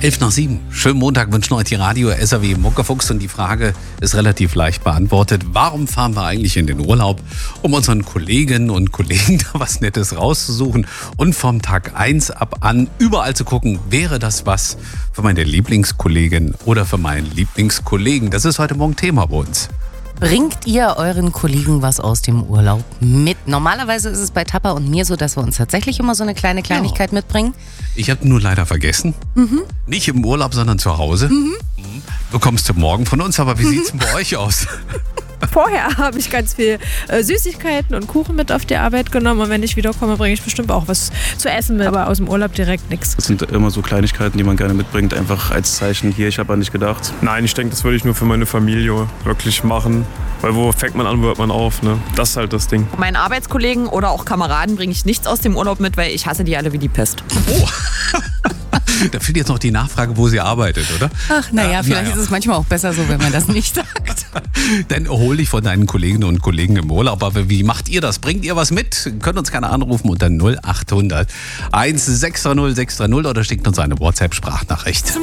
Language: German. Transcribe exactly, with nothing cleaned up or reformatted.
elf nach sieben. Schönen Montag wünschen euch die Radio S R W Muckefuchs und die Frage ist relativ leicht beantwortet. Warum fahren wir eigentlich in den Urlaub? Um unseren Kolleginnen und Kollegen da was Nettes rauszusuchen und vom Tag eins ab an überall zu gucken, wäre das was für meine Lieblingskollegin oder für meinen Lieblingskollegen? Das ist heute Morgen Thema bei uns. Bringt ihr euren Kollegen was aus dem Urlaub mit? Normalerweise ist es bei Tappa und mir so, dass wir uns tatsächlich immer so eine kleine Kleinigkeit ja. mitbringen. Ich habe nur leider vergessen. Mhm. Nicht im Urlaub, sondern zu Hause. Mhm. Bekommst du morgen von uns, aber wie mhm. sieht es denn bei euch aus? Vorher habe ich ganz viel äh, Süßigkeiten und Kuchen mit auf die Arbeit genommen und wenn ich wiederkomme, bringe ich bestimmt auch was zu essen mit, aber aus dem Urlaub direkt nichts. Das sind immer so Kleinigkeiten, die man gerne mitbringt, einfach als Zeichen, hier, ich habe an dich gedacht. Nein, ich denke, das würde ich nur für meine Familie wirklich machen, weil wo fängt man an, wo hört man auf, ne? Das ist halt das Ding. Meinen Arbeitskollegen oder auch Kameraden bringe ich nichts aus dem Urlaub mit, weil ich hasse die alle wie die Pest. Oh. Da fehlt jetzt noch die Nachfrage, wo sie arbeitet, oder? Ach, naja, vielleicht naja. ist es manchmal auch besser so, wenn man das nicht sagt. Dann hol dich von deinen Kolleginnen und Kollegen im Urlaub. Aber wie macht ihr das? Bringt ihr was mit? Könnt uns gerne anrufen unter null acht hundert eins sechs drei null sechs drei null oder schickt uns eine WhatsApp-Sprachnachricht.